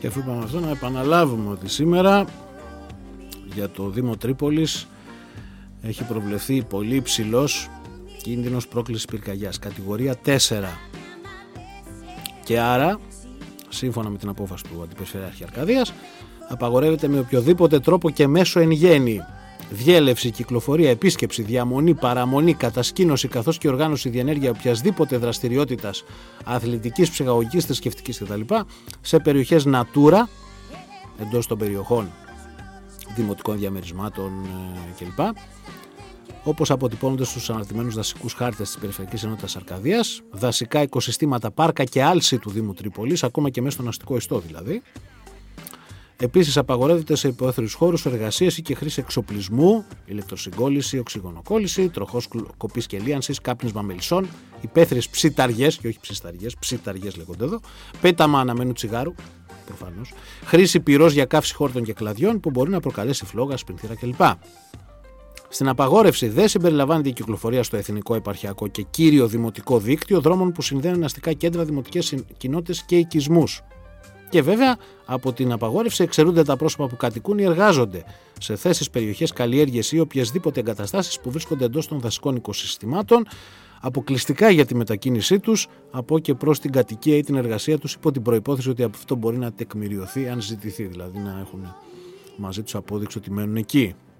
Και αφού είπαμε αυτό, να επαναλάβουμε ότι σήμερα για το Δήμο Τρίπολης έχει προβλεφθεί πολύ υψηλός κίνδυνος πρόκλησης πυρκαγιάς, κατηγορία 4. Και άρα, σύμφωνα με την απόφαση του Αντιπεριφερειάρχη Αρκαδίας, απαγορεύεται με οποιοδήποτε τρόπο και μέσο εν γέννη διέλευση, κυκλοφορία, επίσκεψη, διαμονή, παραμονή, κατασκήνωση καθώς και οργάνωση διενέργεια οποιασδήποτε δραστηριότητας αθλητικής, ψυχαγωγικής, θρησκευτικής κτλ. Σε περιοχές Natura, εντός των περιοχών δημοτικών διαμερισμάτων κλπ. Όπως αποτυπώνονται στους αναρτημένους δασικούς χάρτες της Περιφερειακής Ενότητας Αρκαδίας, δασικά οικοσυστήματα, πάρκα και άλση του Δήμου Τρίπολης, ακόμα και μέσα στον αστικό ιστό δηλαδή. Επίσης, απαγορεύεται σε υποαίθριους χώρους εργασίες ή και χρήση εξοπλισμού, ηλεκτροσυγκόλληση, οξυγονοκόλληση, τροχός κοπής και λίανσης, κάπνισμα μελισσών, υπαίθριες ψιταριές, και όχι ψισταριές, ψιταριές λέγονται εδώ, πέταμα αναμένου τσιγάρου, προφανώς, χρήση πυρός για καύση χόρτων και κλαδιών που μπορεί να προκαλέσει φλόγα, σπινθήρα κλπ. Στην απαγόρευση δεν συμπεριλαμβάνεται η κυκλοφορία στο εθνικό, επαρχιακό και κύριο δημοτικό δίκτυο δρόμων που συνδέουν αστικά κέντρα, δημοτικές κοινότητες και οικισμούς. Και βέβαια από την απαγόρευση εξαιρούνται τα πρόσωπα που κατοικούν ή εργάζονται σε θέσεις, περιοχές, καλλιέργειες ή οποιασδήποτε εγκαταστάσεις που βρίσκονται εντός των δασικών οικοσυστημάτων, αποκλειστικά για τη μετακίνησή τους από και προς την κατοικία ή την εργασία τους, υπό την προϋπόθεση ότι αυτό μπορεί να τεκμηριωθεί αν ζητηθεί, δηλαδή να έχουν μαζί τους απόδειξη ότι μένουν εκεί.